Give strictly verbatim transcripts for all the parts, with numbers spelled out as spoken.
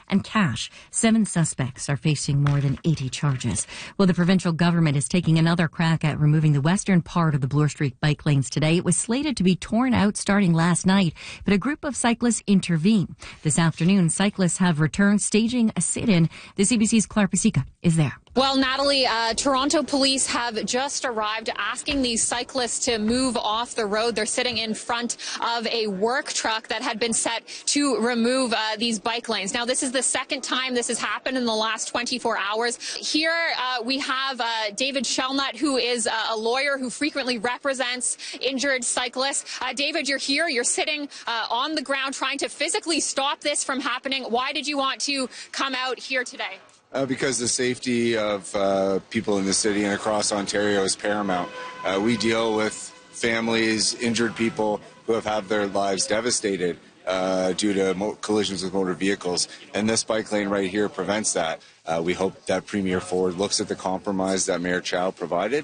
and cash. Seven suspects are facing more than eighty charges. Well, the provincial government is taking another crack at removing the western part of the Bloor Street bike lanes today. It was slated to be torn out starting last night, but a group of cyclists intervened. This afternoon, cyclists have returned, staging a sit-in. The C B C's Claire Pasica is there. Well, Natalie, uh, Toronto police have just arrived asking these cyclists to move off the road. They're sitting in front of a work truck that had been set to remove uh, these bike lanes. Now, this is the second time this has happened in the last twenty-four hours. Here uh, we have uh, David Shellnut, who is uh, a lawyer who frequently represents injured cyclists. Uh, David, you're here. You're sitting uh, on the ground trying to physically stop this from happening. Why did you want to come out here today? Uh, because the safety of uh, people in the city and across Ontario is paramount. Uh, we deal with families, injured people who have had their lives devastated uh, due to mo- collisions with motor vehicles, and this bike lane right here prevents that. Uh, we hope that Premier Ford looks at the compromise that Mayor Chow provided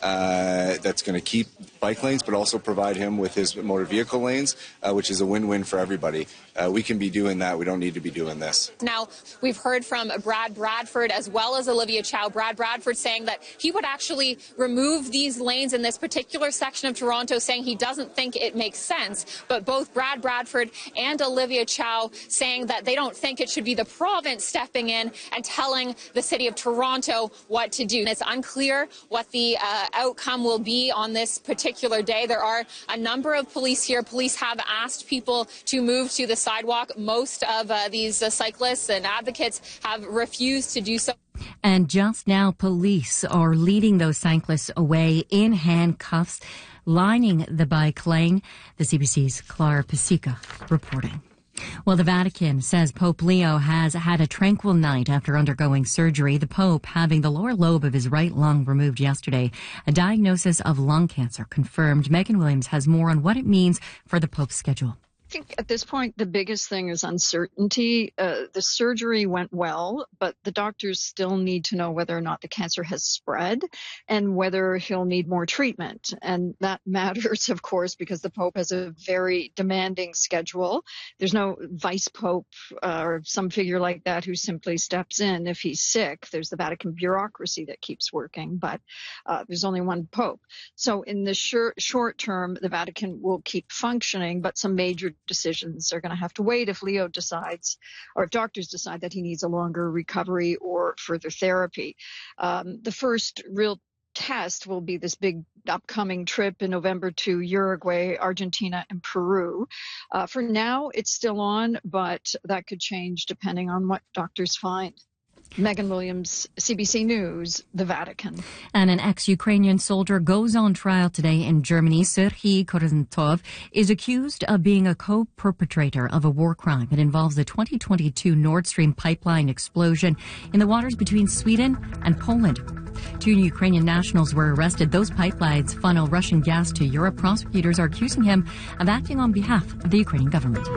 uh, that's going to keep bike lanes but also provide him with his motor vehicle lanes, uh, which is a win-win for everybody. Uh, we can be doing that. We don't need to be doing this. Now, we've heard from Brad Bradford as well as Olivia Chow. Brad Bradford saying that he would actually remove these lanes in this particular section of Toronto, saying he doesn't think it makes sense. But both Brad Bradford and Olivia Chow saying that they don't think it should be the province stepping in and telling the city of Toronto what to do. And it's unclear what the uh, outcome will be on this particular day. There are a number of police here. Police have asked people to move to the sidewalk. Most of uh, these uh, cyclists and advocates have refused to do so. And just now, police are leading those cyclists away in handcuffs, lining the bike lane. The C B C's Claire Pasica reporting. Well, the Vatican says Pope Leo has had a tranquil night after undergoing surgery. The Pope having the lower lobe of his right lung removed yesterday. A diagnosis of lung cancer confirmed. Megan Williams has more on what it means for the Pope's schedule. I think at this point, the biggest thing is uncertainty. Uh, the surgery went well, but the doctors still need to know whether or not the cancer has spread and whether he'll need more treatment. And that matters, of course, because the Pope has a very demanding schedule. There's no vice Pope uh, or some figure like that who simply steps in if he's sick. There's the Vatican bureaucracy that keeps working, but uh, there's only one Pope. So in the short, short term, the Vatican will keep functioning, but some major decisions are going to have to wait if Leo decides, or if doctors decide that he needs a longer recovery or further therapy. Um, the first real test will be this big upcoming trip in November to Uruguay, Argentina, and Peru. Uh, for now, it's still on, but that could change depending on what doctors find. Megan Williams, C B C News, the Vatican. And an ex-Ukrainian soldier goes on trial today in Germany. Serhiy Korzentsov is accused of being a co-perpetrator of a war crime. It involves the twenty twenty-two Nord Stream pipeline explosion in the waters between Sweden and Poland. Two Ukrainian nationals were arrested. Those pipelines funnel Russian gas to Europe. Prosecutors are accusing him of acting on behalf of the Ukrainian government.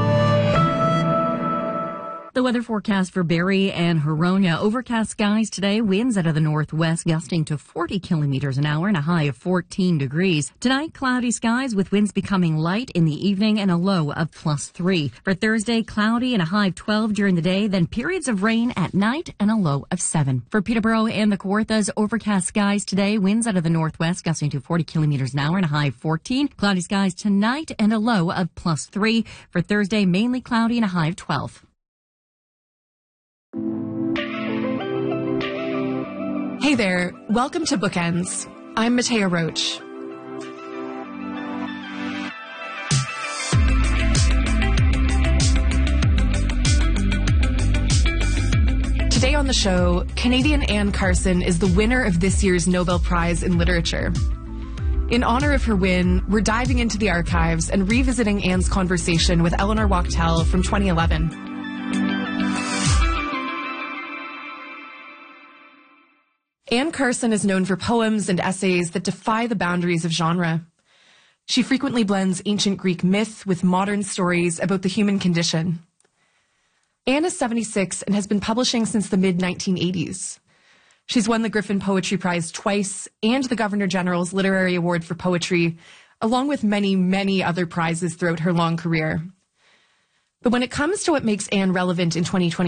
The weather forecast for Barrie and Huronia. Overcast skies today. Winds out of the northwest gusting to forty kilometers an hour and a high of fourteen degrees. Tonight, cloudy skies with winds becoming light in the evening and a low of plus three. For Thursday, cloudy and a high of twelve during the day, then periods of rain at night and a low of seven. For Peterborough and the Kawarthas, overcast skies today. Winds out of the northwest gusting to forty kilometers an hour and a high of fourteen. Cloudy skies tonight and a low of plus three. For Thursday, mainly cloudy and a high of twelve. Hey there, welcome to Bookends. I'm Matea Roach. Today on the show, Canadian Anne Carson is the winner of this year's Nobel Prize in Literature. In honor of her win, we're diving into the archives and revisiting Anne's conversation with Eleanor Wachtel from twenty eleven. Anne Carson is known for poems and essays that defy the boundaries of genre. She frequently blends ancient Greek myth with modern stories about the human condition. Anne is seventy-six and has been publishing since the mid nineteen eighties. She's won the Griffin Poetry Prize twice and the Governor-General's Literary Award for Poetry, along with many, many other prizes throughout her long career. But when it comes to what makes Anne relevant in twenty twenty,